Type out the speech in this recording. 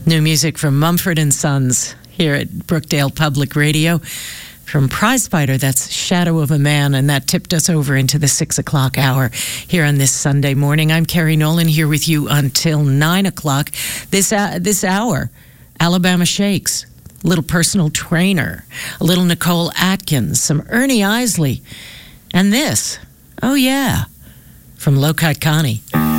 New music from Mumford & Sons here at Brookdale Public Radio. From Prizefighter, that's Shadow of a Man, and that tipped us over into the 6 o'clock hour here on this Sunday morning. I'm Carrie Nolan here with you until 9 o'clock. This hour, Alabama Shakes, a little personal trainer, a little Nicole Atkins, some Ernie Isley, and this, oh yeah, from Lokai Connie.